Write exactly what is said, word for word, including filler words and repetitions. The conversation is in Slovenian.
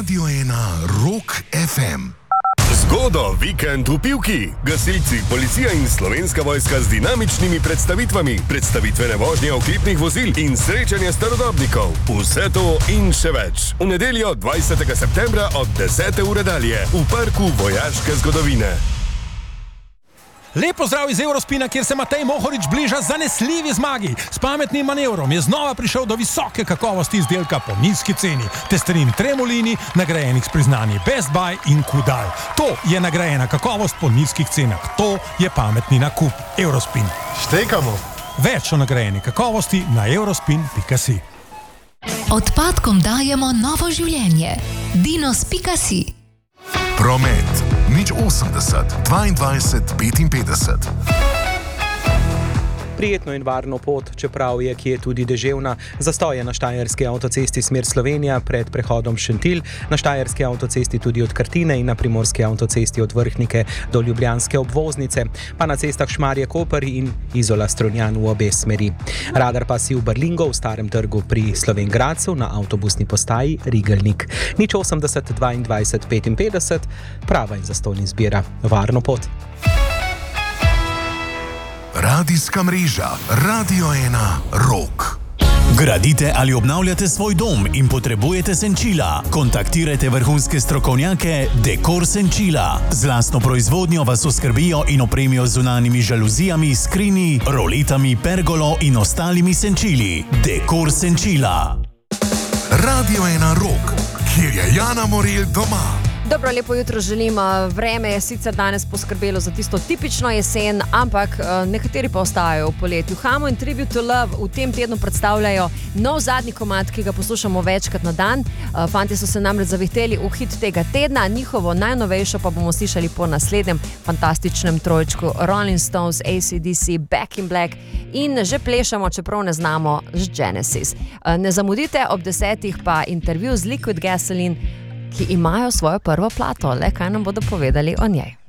Radio ena Rock ef em. Zgodo, vikend v Pivki, gasilci, policija in Slovenska vojska z dinamičnimi predstavitvami, predstavitvene vožnje oklipnih vozil in srečanje starodobnikov. Vse to in še več. V nedeljo dvajsetega septembra od desete ure dalje v parku vojaške zgodovine. Lep pozdrav iz Eurospina, kjer se Matej Mohorič bliža zanesljivi zmagi. S pametnim manevrom je znova prišel do visoke kakovosti izdelka po nizki ceni. Testerin Tremolini, nagrajenih s priznanji Best Buy in Kudal. To je nagrajena kakovost po nizkih cenah. To je pametni nakup. Eurospin. Štekamo. Več o nagrajeni kakovosti na eurospin pika si. Odpadkom dajemo novo življenje. dinos pika si. Promet. Nič osemdeset, dvaindvajset, petinpetdeset. Prijetno in varno pot, čeprav je kje tudi deževna. Zastoje na štajerski avtocesti smer Slovenija pred prehodom Šentilj, na štajerski avtocesti tudi od Krtine in na primorski avtocesti od Vrhnike do ljubljanske obvoznice, pa na cestah Šmarje-Koper in Izola-Strunjan v obe smeri. Radar pa si v Brlingo v Starem trgu pri Slovenj Gradcu na avtobusni postaji Rigelnik. Nič osemdeset, dvaindvajset, petinpetdeset, prava in zastonj izbira. Varno pot. Radijska mreža Radio ena Rock. Gradite ali obnavljate svoj dom in potrebujete senčila? Kontaktirajte vrhunske strokovnjake Dekor Senčila. Z lastno proizvodnjo vas oskrbijo in opremijo z zunanjimi žaluzijami, skrini, roletami, pergolo in ostalimi senčili. Dekor Senčila. Radio ena Rock, kjer je Jana Morel doma. Dobro, lepo jutro želim. Vreme je sicer danes poskrbelo za tisto tipično jesen, ampak nekateri pa ostajajo v poletju. Hamo in Tribute to Love v tem tednu predstavljajo nov zadnji komad, ki ga poslušamo večkrat na dan. Fantje so se namreč zavihteli v hit tega tedna, njihovo najnovejšo pa bomo slišali po naslednjem fantastičnem trojčku Rolling Stones, A C D C, Back in Black in že plešamo, čeprav ne znamo, z Genesis. Ne zamudite, ob desetih pa intervju z Liquid Gasoline, ki imajo svojo prvo plato. Le kaj nam bodo povedali o njej.